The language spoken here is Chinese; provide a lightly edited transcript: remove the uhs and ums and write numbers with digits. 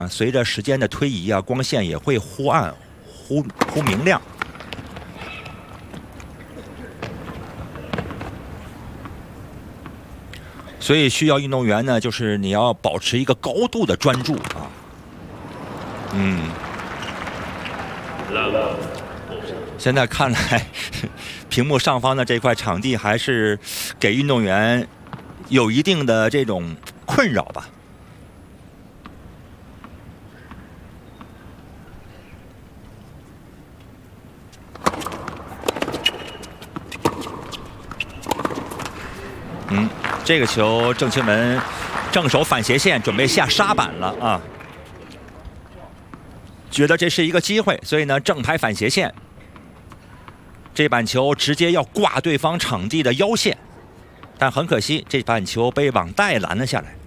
啊，随着时间的推移啊，光线也会忽暗忽明亮。所以需要运动员呢，就是你要保持一个高度的专注啊。现在看来，屏幕上方的这块场地还是给运动员有一定的这种困扰吧。这个球郑钦文正手反斜线，准备下沙板了啊！觉得这是一个机会，所以呢正拍反斜线，这板球直接要挂对方场地的腰线，但很可惜，这板球被网带拦了下来。